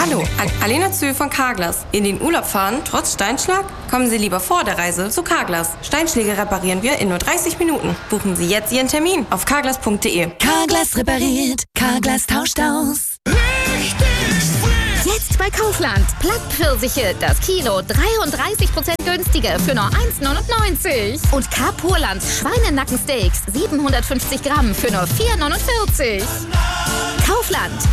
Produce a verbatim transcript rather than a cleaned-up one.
Hallo, an Alena Zühl von Carglass. In den Urlaub fahren, trotz Steinschlag? Kommen Sie lieber vor der Reise zu Carglass. Steinschläge reparieren wir in nur dreißig Minuten. Buchen Sie jetzt Ihren Termin auf carglass punkt de. Carglass repariert, Carglass tauscht aus. Jetzt bei Kaufland. Plattpfirsiche, das Kilo dreiunddreißig Prozent günstiger für nur eins neunundneunzig. Und Carpurland Schweinenackensteaks siebenhundertfünfzig Gramm für nur vier neunundvierzig. Kaufland.